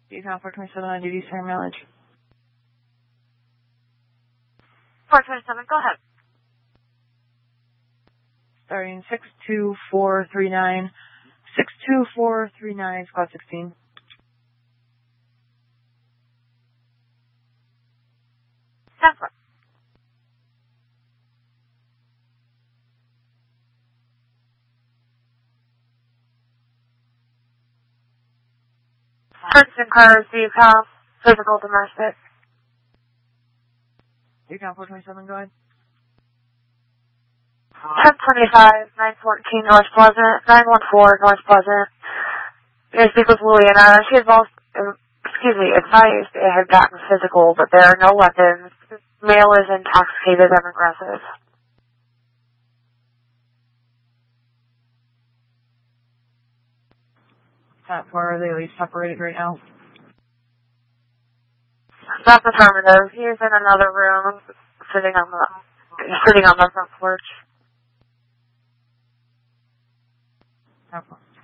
Decon 427 on duty, sir, mileage. 427, go ahead. Starting 62439. 62439, squad 16. That's 100% cars, decom, physical domestic. Decon 427, go ahead. 1025, 914 North Pleasant, 914 North Pleasant. I speak with Louisiana. She advised it had gotten physical, but there are no weapons. Male is intoxicated and aggressive. Top 4, are they at least separated right now? That's affirmative. He's in another room, sitting on the front porch. Top 4.